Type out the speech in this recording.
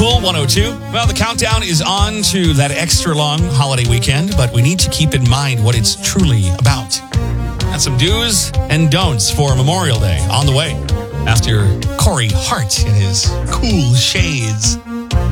Cool 102. Well, the countdown is on to that extra long holiday weekend, but we need to keep in mind what it's truly about. And some do's and don'ts for Memorial Day on the way. After Corey Hart in his cool shades.